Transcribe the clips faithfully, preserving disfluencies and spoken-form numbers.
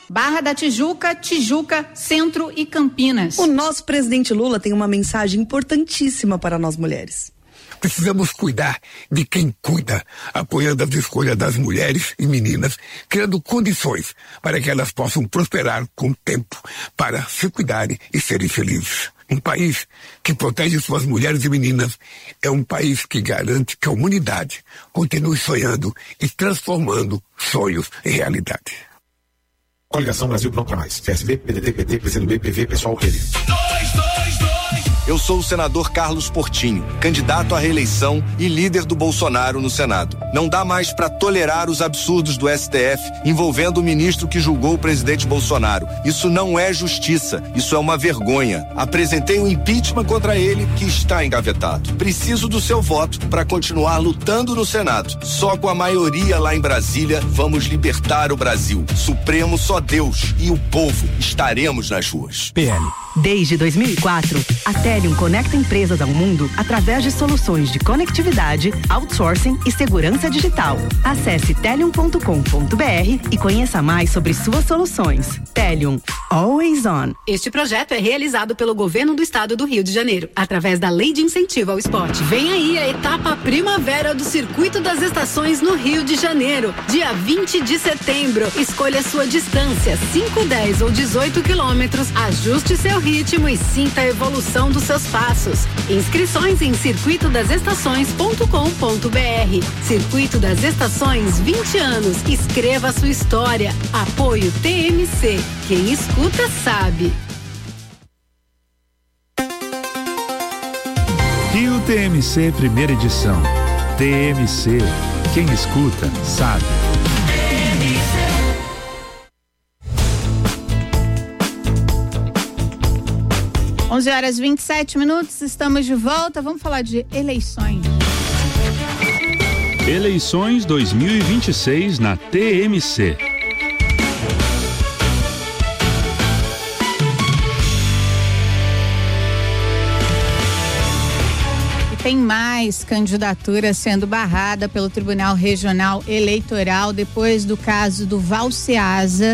Barra da Tijuca, Tijuca, Centro e Campinas. O nosso presidente Lula tem uma mensagem importantíssima para nós mulheres. Precisamos cuidar de quem cuida, apoiando as escolhas das mulheres e meninas, criando condições para que elas possam prosperar com o tempo, para se cuidarem e serem felizes. Um país que protege suas mulheres e meninas é um país que garante que a humanidade continue sonhando e transformando sonhos em realidade. Coligação Brasil Pronto Pra Mais. P S B, P D T, P T, P C do B, P V, Pessoal, P L. Eu sou o senador Carlos Portinho, candidato à reeleição e líder do Bolsonaro no Senado. Não dá mais para tolerar os absurdos do S T F envolvendo o ministro que julgou o presidente Bolsonaro. Isso não é justiça, isso é uma vergonha. Apresentei um impeachment contra ele que está engavetado. Preciso do seu voto para continuar lutando no Senado. Só com a maioria lá em Brasília vamos libertar o Brasil. Supremo só Deus e o povo estaremos nas ruas. P L. Desde dois mil e quatro, a Telium conecta empresas ao mundo através de soluções de conectividade, outsourcing e segurança digital. Acesse telium ponto com ponto b r e conheça mais sobre suas soluções. Telium, always on. Este projeto é realizado pelo Governo do Estado do Rio de Janeiro, através da Lei de Incentivo ao Esporte. Vem aí a etapa primavera do Circuito das Estações no Rio de Janeiro, dia vinte de setembro. Escolha sua distância, cinco, dez ou dezoito quilômetros, ajuste seu ritmo e sinta a evolução dos seus passos. Inscrições em circuito das estações ponto com ponto b r. Circuito das Estações, vinte anos. Escreva sua história. Apoio T M C. Quem escuta sabe. Rio T M C, primeira edição. T M C. Quem escuta sabe. onze horas e vinte e sete minutos, estamos de volta. Vamos falar de eleições. Eleições dois mil e vinte e seis na T M C. E tem mais candidatura sendo barrada pelo Tribunal Regional Eleitoral depois do caso do Valceasa.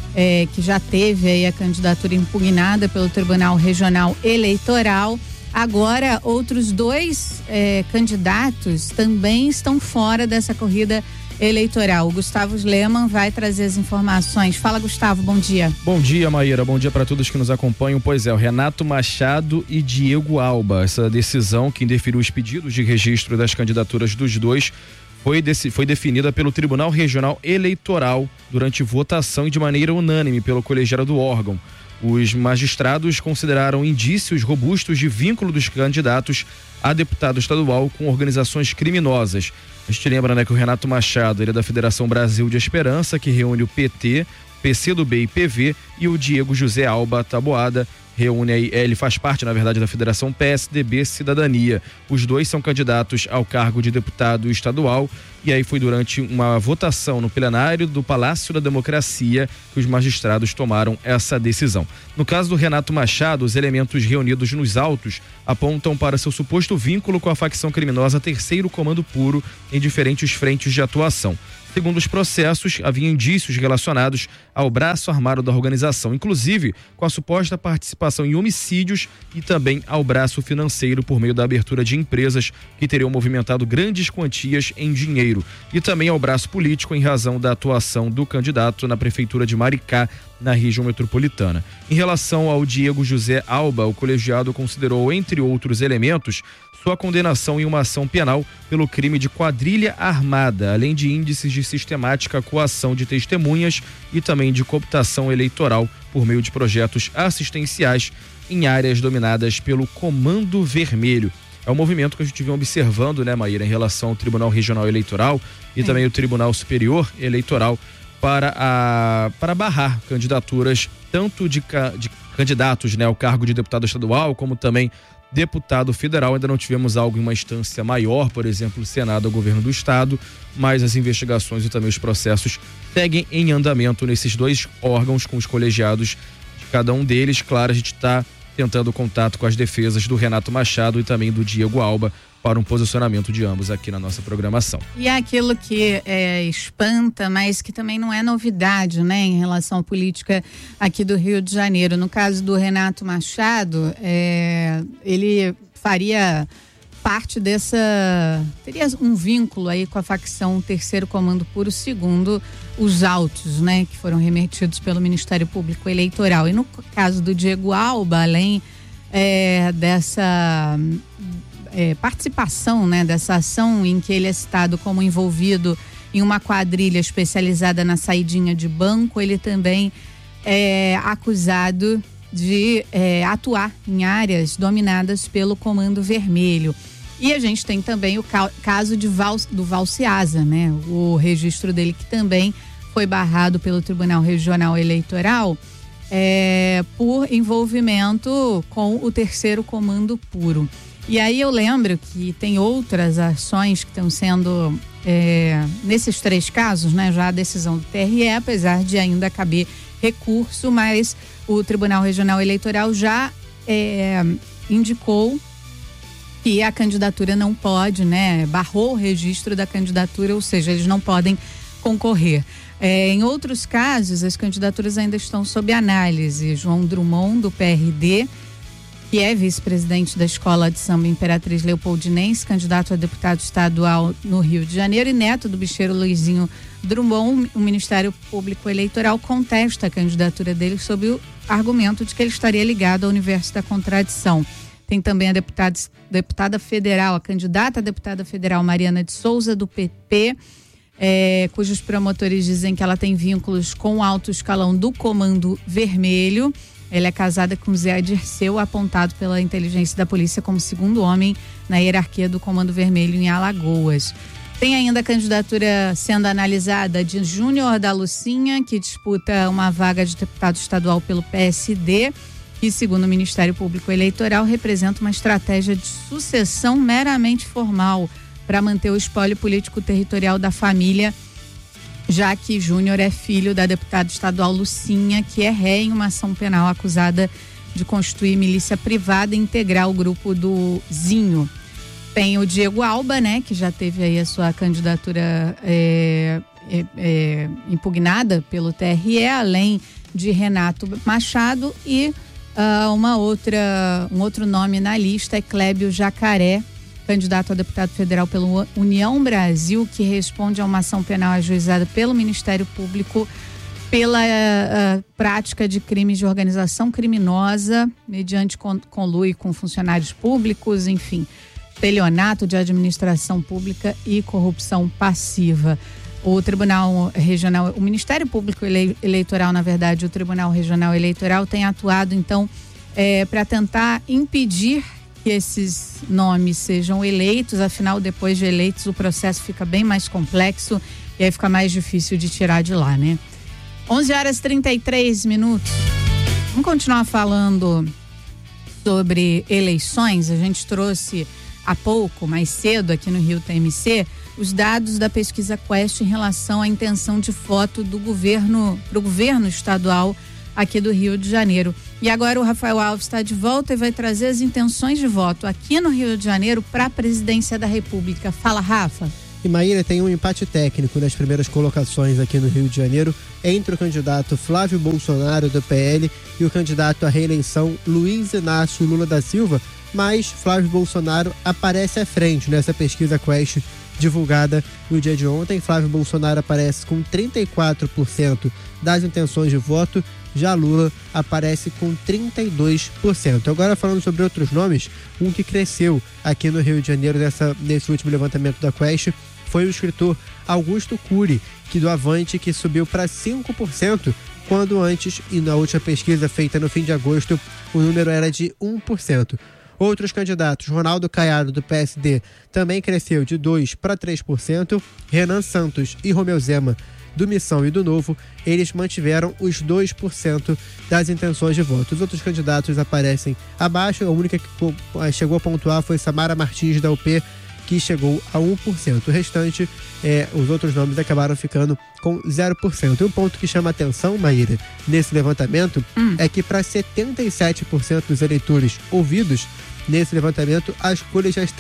É, que já teve aí a candidatura impugnada pelo Tribunal Regional Eleitoral. Agora, outros dois é, candidatos também estão fora dessa corrida eleitoral. O Gustavo Lehmann vai trazer as informações. Fala, Gustavo, bom dia. Bom dia, Maíra, bom dia para todos que nos acompanham. Pois é, o Renato Machado e Diego Alba. Essa decisão que indeferiu os pedidos de registro das candidaturas dos dois Foi, desse, foi definida pelo Tribunal Regional Eleitoral durante votação e de maneira unânime pelo colegiado do órgão. Os magistrados consideraram indícios robustos de vínculo dos candidatos a deputado estadual com organizações criminosas. A gente lembra, né, que o Renato Machado, ele é da Federação Brasil de Esperança, que reúne o P T, P C do B e P V, e o Diego José Alba Taboada reúne aí, ele faz parte, na verdade, da Federação P S D B Cidadania. Os dois são candidatos ao cargo de deputado estadual, e aí foi durante uma votação no plenário do Palácio da Democracia que os magistrados tomaram essa decisão. No caso do Renato Machado, os elementos reunidos nos autos apontam para seu suposto vínculo com a facção criminosa Terceiro Comando Puro em diferentes frentes de atuação. Segundo os processos, havia indícios relacionados ao braço armado da organização, inclusive com a suposta participação em homicídios e também ao braço financeiro por meio da abertura de empresas que teriam movimentado grandes quantias em dinheiro, e também ao braço político em razão da atuação do candidato na prefeitura de Maricá, na região metropolitana. Em relação ao Diego José Alba, o colegiado considerou, entre outros elementos, sua condenação em uma ação penal pelo crime de quadrilha armada, além de índices de sistemática coação de testemunhas e também de cooptação eleitoral por meio de projetos assistenciais em áreas dominadas pelo Comando Vermelho. É um movimento que a gente vem observando, né, Maíra, em relação ao Tribunal Regional Eleitoral e é. também o Tribunal Superior Eleitoral para, a, para barrar candidaturas tanto de, de candidatos, né, ao cargo de deputado estadual, como também deputado federal. Ainda não tivemos algo em uma instância maior, por exemplo, o Senado ou o governo do estado, mas as investigações e também os processos seguem em andamento nesses dois órgãos com os colegiados de cada um deles. Claro, a gente está tentando contato com as defesas do Renato Machado e também do Diego Alba para um posicionamento de ambos aqui na nossa programação. E é aquilo que é, espanta, mas que também não é novidade, né, em relação à política aqui do Rio de Janeiro. No caso do Renato Machado, é, ele faria parte dessa, teria um vínculo aí com a facção Terceiro Comando Puro, segundo os autos, né, que foram remetidos pelo Ministério Público Eleitoral. E no caso do Diego Alba, além é, dessa é, participação, né, dessa ação em que ele é citado como envolvido em uma quadrilha especializada na saidinha de banco, ele também é acusado de é, atuar em áreas dominadas pelo Comando Vermelho. E a gente tem também o ca- caso de Val, do Valciasa, né? O registro dele que também foi barrado pelo Tribunal Regional Eleitoral é, por envolvimento com o Terceiro Comando Puro. E aí eu lembro que tem outras ações que estão sendo, é, nesses três casos, né? Já a decisão do T R E, apesar de ainda caber recurso, mas o Tribunal Regional Eleitoral já é, indicou que a candidatura não pode, né? Barrou o registro da candidatura, ou seja, eles não podem concorrer. É, em outros casos, as candidaturas ainda estão sob análise. João Drummond, do P R D, que é vice-presidente da Escola de Samba Imperatriz Leopoldinense, candidato a deputado estadual no Rio de Janeiro, e neto do bicheiro Luizinho Drummond, o Ministério Público Eleitoral contesta a candidatura dele sob o argumento de que ele estaria ligado ao universo da contradição. Tem também a deputada, deputada federal, a candidata a deputada federal Mariana de Souza, do P P, é, cujos promotores dizem que ela tem vínculos com o alto escalão do Comando Vermelho. Ela é casada com Zé Dirceu, apontado pela inteligência da polícia como segundo homem na hierarquia do Comando Vermelho em Alagoas. Tem ainda a candidatura sendo analisada de Júnior da Lucinha, que disputa uma vaga de deputado estadual pelo P S D, que, segundo o Ministério Público Eleitoral, representa uma estratégia de sucessão meramente formal para manter o espólio político territorial da família, já que Júnior é filho da deputada estadual Lucinha, que é ré em uma ação penal acusada de constituir milícia privada e integrar o grupo do Zinho. Tem o Diego Alba, né, que já teve aí a sua candidatura é, é, é, impugnada pelo T R E, além de Renato Machado, e uh, uma outra, um outro nome na lista é Clébio Jacaré, candidato a deputado federal pela União Brasil, que responde a uma ação penal ajuizada pelo Ministério Público pela uh, prática de crimes de organização criminosa, mediante con- conluio com funcionários públicos, enfim, estelionato de administração pública e corrupção passiva. O Tribunal Regional, o Ministério Público Ele- Eleitoral, na verdade, o Tribunal Regional Eleitoral tem atuado, então, é, para tentar impedir que esses nomes sejam eleitos. Afinal, depois de eleitos, o processo fica bem mais complexo e aí fica mais difícil de tirar de lá, né? onze horas e trinta e três minutos. Vamos continuar falando sobre eleições. A gente trouxe há pouco, mais cedo, aqui no Rio T M C, os dados da pesquisa Quest em relação à intenção de voto do governo, pro governo estadual aqui do Rio de Janeiro. E agora o Rafael Alves está de volta e vai trazer as intenções de voto aqui no Rio de Janeiro para a presidência da República. Fala, Rafa. E Maíra, tem um empate técnico nas primeiras colocações aqui no Rio de Janeiro entre o candidato Flávio Bolsonaro do P L e o candidato à reeleição Luiz Inácio Lula da Silva, mas Flávio Bolsonaro aparece à frente nessa pesquisa Quest divulgada no dia de ontem. Flávio Bolsonaro aparece com trinta e quatro por cento das intenções de voto, já Lula aparece com trinta e dois por cento. Agora, falando sobre outros nomes, um que cresceu aqui no Rio de Janeiro nessa, nesse último levantamento da Quest foi o escritor Augusto Cury, que do Avante, que subiu para cinco por cento, quando antes, e na última pesquisa feita no fim de agosto, o número era de um por cento. Outros candidatos, Ronaldo Caiado, do P S D, também cresceu de dois por cento para três por cento. Renan Santos e Romeu Zema, do Missão e do Novo, eles mantiveram os dois por cento das intenções de voto. Os outros candidatos aparecem abaixo. A única que chegou a pontuar foi Samara Martins, da U P, que chegou a um por cento. O restante, é, os outros nomes acabaram ficando com zero por cento. E um ponto que chama atenção, Maíra, nesse levantamento, hum. é que para setenta e sete por cento dos eleitores ouvidos nesse levantamento, a escolha já está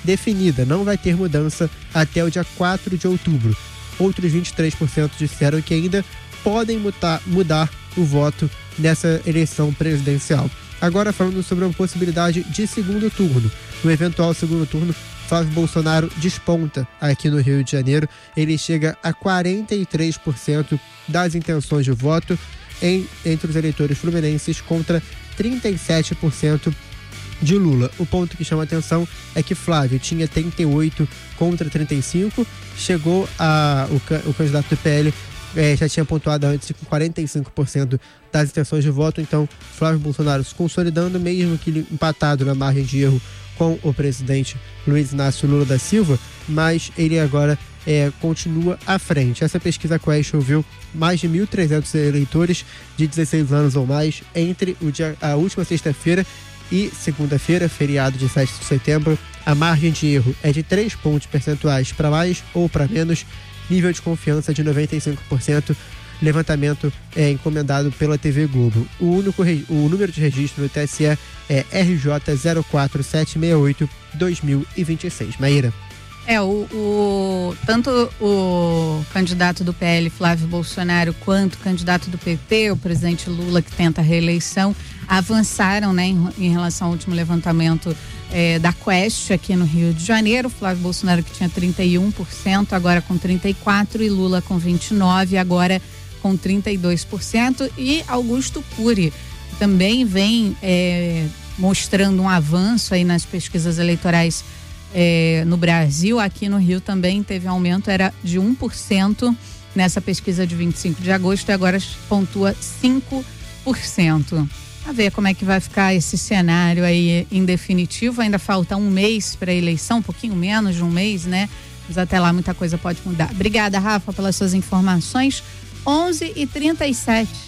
definida, não vai ter mudança até o dia quatro de outubro. Outros vinte e três por cento disseram que ainda podem mutar, mudar o voto nessa eleição presidencial. Agora falando sobre uma possibilidade de segundo turno. No eventual segundo turno, Flávio Bolsonaro desponta aqui no Rio de Janeiro. Ele chega a quarenta e três por cento das intenções de voto em, entre os eleitores fluminenses contra trinta e sete por cento de Lula. O ponto que chama a atenção é que Flávio tinha trinta e oito contra trinta e cinco, chegou a o, o candidato do P L é, já tinha pontuado antes com quarenta e cinco por cento das intenções de voto, então Flávio Bolsonaro se consolidando, mesmo que empatado na margem de erro com o presidente Luiz Inácio Lula da Silva, mas ele agora é, continua à frente. Essa pesquisa Quest ouviu mais de mil e trezentos eleitores de dezesseis anos ou mais entre o dia, a última sexta-feira e segunda-feira, feriado de sete de setembro. A margem de erro é de três pontos percentuais para mais ou para menos, nível de confiança de noventa e cinco por cento, levantamento é encomendado pela T V Globo. O, único, o número de registro do T S E é R J zero quatro sete seis oito dois mil e vinte e seis. Maíra. É, o, o, tanto o candidato do P L, Flávio Bolsonaro, quanto o candidato do P T, o presidente Lula, que tenta a reeleição, avançaram, né, em, em relação ao último levantamento é, da Quest aqui no Rio de Janeiro. Flávio Bolsonaro, que tinha trinta e um por cento, agora com trinta e quatro por cento, e Lula com vinte e nove por cento, agora com trinta e dois por cento. E Augusto Cury também vem é, mostrando um avanço aí nas pesquisas eleitorais É, no Brasil. Aqui no Rio também teve aumento, era de um por cento nessa pesquisa de vinte e cinco de agosto e agora pontua cinco por cento. A ver como é que vai ficar esse cenário aí em definitivo. Ainda falta um mês para a eleição, um pouquinho menos de um mês, né? Mas até lá muita coisa pode mudar. Obrigada, Rafa, pelas suas informações. onze e trinta e sete.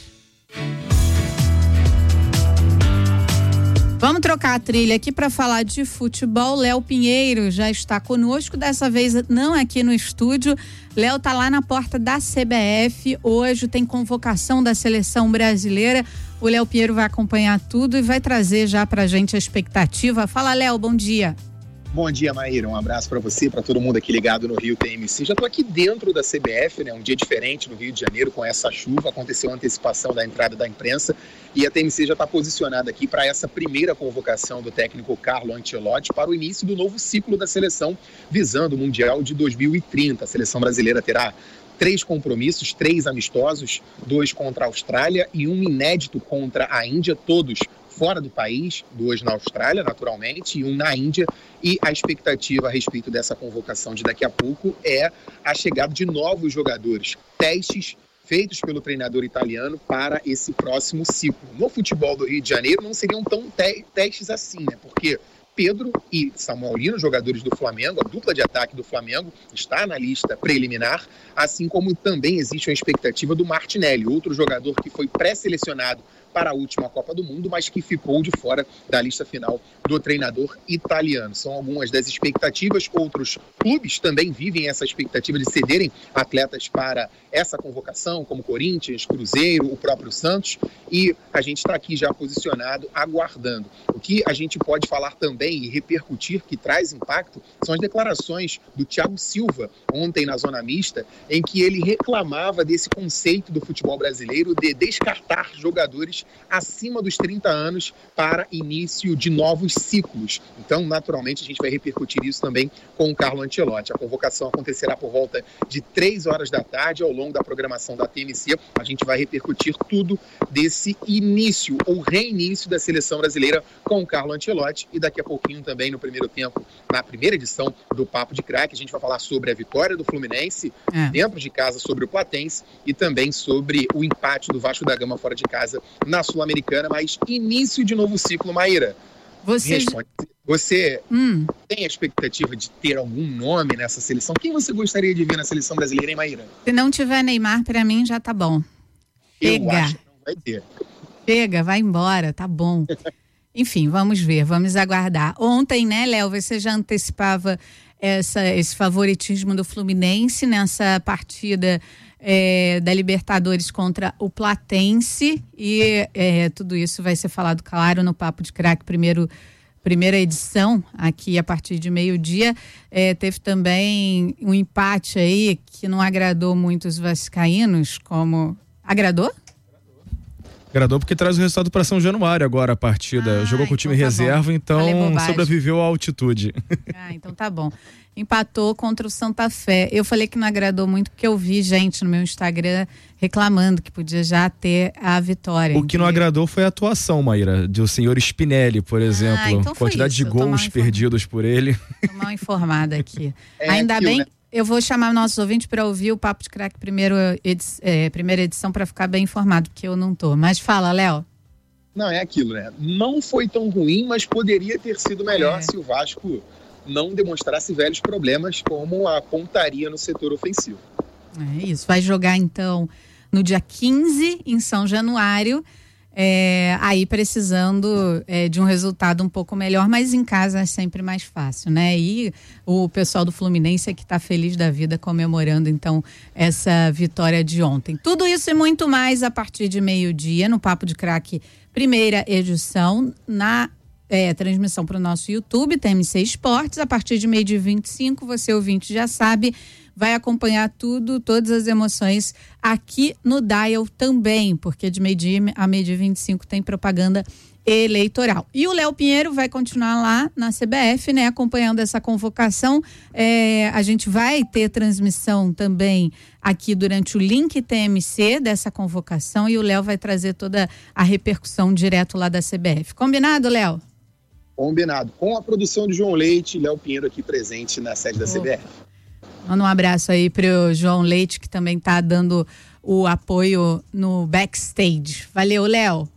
Vamos trocar a trilha aqui para falar de futebol. Léo Pinheiro já está conosco, dessa vez não aqui no estúdio. Léo tá lá na porta da C B F. Hoje tem convocação da seleção brasileira. O Léo Pinheiro vai acompanhar tudo e vai trazer já pra gente a expectativa. Fala, Léo, bom dia. Bom dia, Maíra. Um abraço para você, para todo mundo aqui ligado no Rio T M C. Já estou aqui dentro da C B F, né? Um dia diferente no Rio de Janeiro com essa chuva. Aconteceu a antecipação da entrada da imprensa e a T M C já está posicionada aqui para essa primeira convocação do técnico Carlo Ancelotti para o início do novo ciclo da seleção visando o Mundial de dois mil e trinta. A seleção brasileira terá três compromissos, três amistosos, dois contra a Austrália e um inédito contra a Índia, todos fora do país, dois na Austrália, naturalmente, e um na Índia. E a expectativa a respeito dessa convocação de daqui a pouco é a chegada de novos jogadores, testes feitos pelo treinador italiano para esse próximo ciclo. No futebol do Rio de Janeiro não seriam tão te- testes assim, né? Porque Pedro e Samuel Lino, jogadores do Flamengo, a dupla de ataque do Flamengo, está na lista preliminar, assim como também existe a expectativa do Martinelli, outro jogador que foi pré-selecionado para a última Copa do Mundo, mas que ficou de fora da lista final do treinador italiano. São algumas das expectativas. Outros clubes também vivem essa expectativa de cederem atletas para essa convocação, como Corinthians, Cruzeiro, o próprio Santos, e a gente está aqui já posicionado, aguardando. O que a gente pode falar também e repercutir, que traz impacto, são as declarações do Thiago Silva, ontem na Zona Mista, em que ele reclamava desse conceito do futebol brasileiro de descartar jogadores acima dos trinta anos para início de novos ciclos. Então, naturalmente, a gente vai repercutir isso também com o Carlo Ancelotti. A convocação acontecerá por volta de três horas da tarde, ao longo da programação da T M C. A gente vai repercutir tudo desse início ou reinício da seleção brasileira com o Carlo Ancelotti, e daqui a pouquinho também no primeiro tempo, na primeira edição do Papo de Craque, a gente vai falar sobre a vitória do Fluminense é. dentro de casa sobre o Platense e também sobre o empate do Vasco da Gama fora de casa na Sul-Americana, mas início de novo ciclo. Maíra, você, você hum. tem a expectativa de ter algum nome nessa seleção? Quem você gostaria de ver na seleção brasileira, hein, Maíra? Se não tiver Neymar, pra mim já tá bom. Eu Chega. acho que não vai ter. Chega, vai embora, tá bom. Enfim, vamos ver, vamos aguardar. Ontem, né, Léo, você já antecipava essa, esse favoritismo do Fluminense nessa partida É, da Libertadores contra o Platense, e é, tudo isso vai ser falado, claro, no Papo de Craque, primeiro primeira edição, aqui a partir de meio-dia. É, teve também um empate aí que não agradou muito os vascaínos, como... Agradou? Agradou porque traz o resultado para São Januário agora a partida. Ah, Jogou com o time então tá reserva, bom. então sobreviveu à altitude. Ah, então tá bom. Empatou contra o Santa Fé. Eu falei que não agradou muito porque eu vi gente no meu Instagram reclamando que podia já ter a vitória. O que não agradou foi a atuação, Maíra, do senhor Spinelli, por exemplo. Ah, então foi quantidade isso. de gols perdidos por ele. Tô mal informada aqui. É Ainda aquilo, bem... né? Eu vou chamar nossos ouvintes para ouvir o Papo de Craque primeiro edi é, primeira edição para ficar bem informado, porque eu não tô. Mas fala, Léo. Não, é aquilo, né? Não foi tão ruim, mas poderia ter sido melhor É. se o Vasco não demonstrasse velhos problemas como a pontaria no setor ofensivo. É isso. Vai jogar, então, no dia quinze, em São Januário. É, aí precisando é, de um resultado um pouco melhor, mas em casa é sempre mais fácil, né? E o pessoal do Fluminense é que tá feliz da vida comemorando, então, essa vitória de ontem. Tudo isso e muito mais a partir de meio-dia no Papo de Craque, primeira edição, na é, transmissão para o nosso YouTube, T M C Esportes, a partir de meio-dia e vinte e cinco, você ouvinte já sabe, vai acompanhar tudo, todas as emoções aqui no Dial também, porque de meio-dia a meio-dia e vinte e cinco tem propaganda eleitoral. E o Léo Pinheiro vai continuar lá na C B F, né, acompanhando essa convocação. É, a gente vai ter transmissão também aqui durante o Link T M C dessa convocação e o Léo vai trazer toda a repercussão direto lá da C B F. Combinado, Léo? Combinado. Com a produção de João Leite, Léo Pinheiro aqui presente na sede da C B F. Manda um abraço aí pro João Leite, que também tá dando o apoio no backstage. Valeu, Léo.